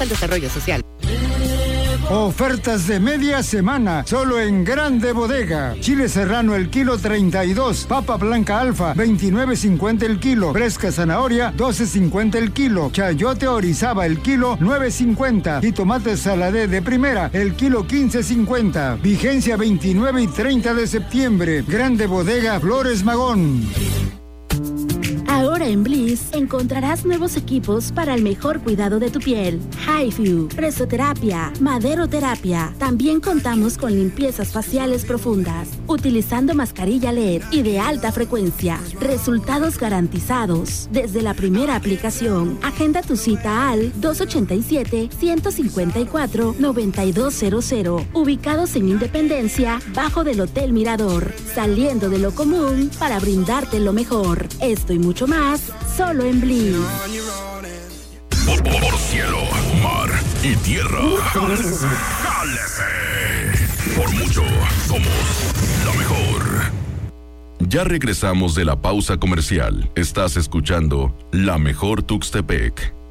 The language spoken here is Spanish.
al desarrollo social. Ofertas de media semana, solo en Grande Bodega. Chile serrano el kilo 32, papa blanca alfa 29.50 el kilo, fresca zanahoria 12.50 el kilo, chayote orizaba el kilo 9.50 y tomate saladé de primera el kilo 15.50. Vigencia 29 y 30 de septiembre. Grande Bodega Flores Magón. Ahora en Bliss encontrarás nuevos equipos para el mejor cuidado de tu piel. HIFU, presoterapia, maderoterapia. También contamos con limpiezas faciales profundas, utilizando mascarilla LED y de alta frecuencia. Resultados garantizados desde la primera aplicación. Agenda tu cita al 287-154-9200. Ubicados en Independencia, bajo del Hotel Mirador. Saliendo de lo común para brindarte lo mejor. Esto y mucho más, solo en Bliss. Por cielo, mar y tierra. ¡Jálese! Por mucho, somos la mejor. Ya regresamos de la pausa comercial. Estás escuchando La Mejor Tuxtepec.